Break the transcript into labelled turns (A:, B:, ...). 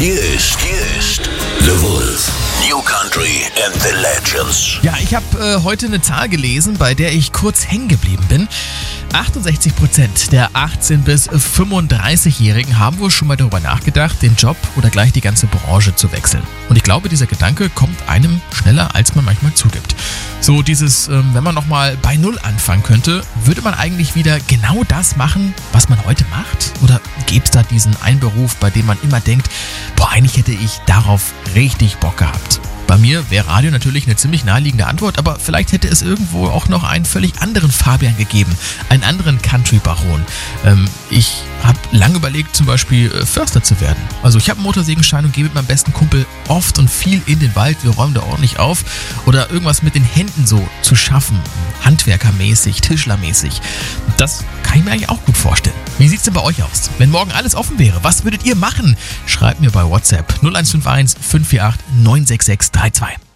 A: Hier ist The Wolf. New Country and the Legends.
B: Ja, ich habe heute eine Zahl gelesen, bei der ich kurz hängen geblieben bin. 68% der 18- bis 35-Jährigen haben wohl schon mal darüber nachgedacht, den Job oder gleich die ganze Branche zu wechseln. Und ich glaube, dieser Gedanke kommt einem schneller, als man manchmal zugibt. So dieses, wenn man nochmal bei Null anfangen könnte, würde man eigentlich wieder genau das machen, was man heute macht? Oder gäbe es da diesen einen Beruf, bei dem man immer denkt, eigentlich hätte ich darauf richtig Bock gehabt? Bei mir wäre Radio natürlich eine ziemlich naheliegende Antwort, aber vielleicht hätte es irgendwo auch noch einen völlig anderen Fabian gegeben, einen anderen Country-Baron. Ich habe lange überlegt, zum Beispiel Förster zu werden. Also ich habe einen Motorsägenschein und gehe mit meinem besten Kumpel oft und viel in den Wald, wir räumen da ordentlich auf. Oder irgendwas mit den Händen so zu schaffen, handwerkermäßig, tischlermäßig. Das kann ich mir eigentlich auch gut vorstellen. Wie sieht's denn bei euch aus? Wenn morgen alles offen wäre, was würdet ihr machen? Schreibt mir bei WhatsApp 0151 548 96632.